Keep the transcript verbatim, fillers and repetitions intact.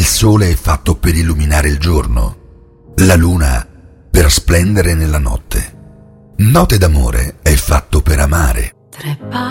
Il sole è fatto per illuminare il giorno, la luna per splendere nella notte. Note d'amore è fatto per amare. Tre